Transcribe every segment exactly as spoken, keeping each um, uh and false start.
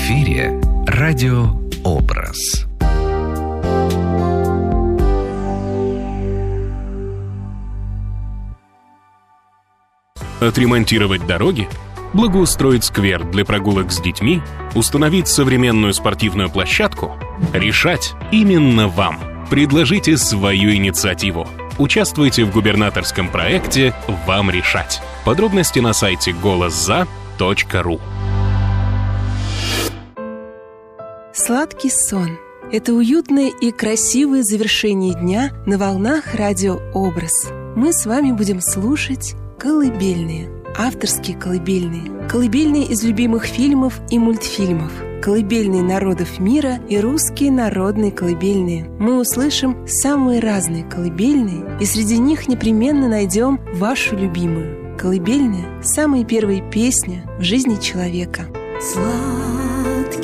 эфире радио «Образ». Отремонтировать дороги, благоустроить сквер для прогулок с детьми, установить современную спортивную площадку — решать именно вам. Предложите свою инициативу. Участвуйте в губернаторском проекте «Вам решать». Подробности на сайте голос за точка ру. Сладкий сон – это уютное и красивое завершение дня на волнах радио «Образ». Мы с вами будем слушать колыбельные, авторские колыбельные, колыбельные из любимых фильмов и мультфильмов, колыбельные народов мира и русские народные колыбельные. Мы услышим самые разные колыбельные, и среди них непременно найдем вашу любимую. Колыбельная – самая первая песня в жизни человека. Сладкий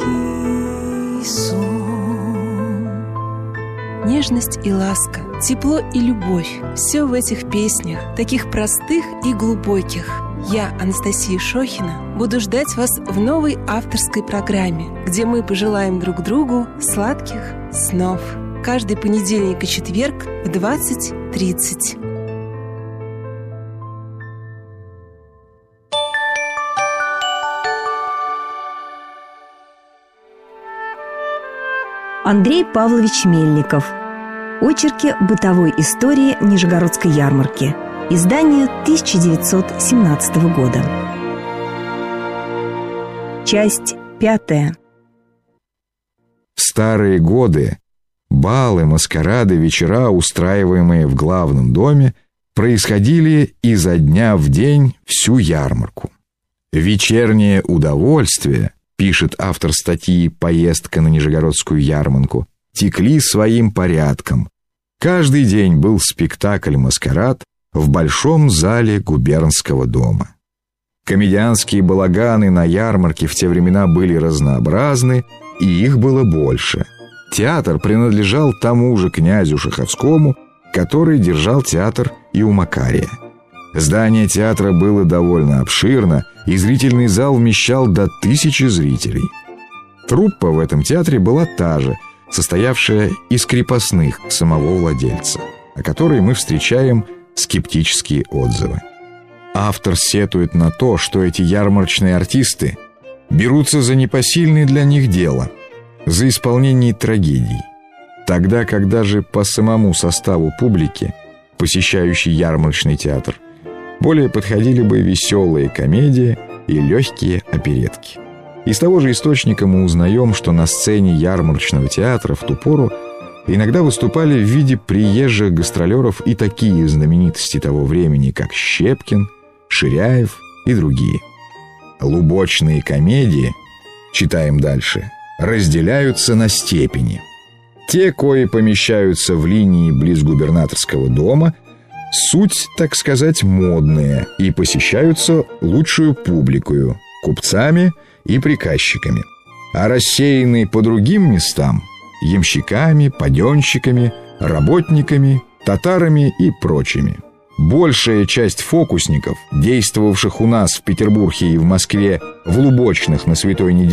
сон, нежность и ласка, тепло и любовь – все в этих песнях, таких простых и глубоких. Я, Анастасия Шохина, буду ждать вас в новой авторской программе, где мы пожелаем друг другу сладких снов. Каждый понедельник и четверг в двадцать тридцать. Андрей Павлович Мельников. Очерки бытовой истории Нижегородской ярмарки. Издание тысяча девятьсот семнадцатого года. Часть пятая. В старые годы балы, маскарады, вечера, устраиваемые в главном доме, происходили изо дня в день всю ярмарку. Вечернее удовольствие, пишет автор статьи «Поездка на Нижегородскую ярмарку», текли своим порядком. Каждый день был спектакль-маскарад в большом зале губернского дома. Комедианские балаганы на ярмарке в те времена были разнообразны, и их было больше. Театр принадлежал тому же князю Шаховскому, который держал театр и у Макария. Здание театра было довольно обширно, и зрительный зал вмещал до тысячи зрителей. Труппа в этом театре была та же, состоявшая из крепостных самого владельца, о которой мы встречаем скептические отзывы. Автор сетует на то, что эти ярмарочные артисты берутся за непосильное для них дело, за исполнение трагедий, тогда как даже по самому составу публики, посещающей ярмарочный театр, более подходили бы веселые комедии и легкие оперетки. Из того же источника мы узнаем, что на сцене ярмарочного театра в ту пору иногда выступали в виде приезжих гастролеров и такие знаменитости того времени, как Щепкин, Ширяев и другие. Лубочные комедии, читаем дальше, разделяются на степени. Те, кои помещаются в линии близ губернаторского дома, суть, так сказать, модные и посещаются лучшую публикою, купцами и приказчиками, а рассеянные по другим местам – ямщиками, паденщиками, работниками, татарами и прочими. Большая часть фокусников, действовавших у нас в Петербурге и в Москве в лубочных на Святой неделе,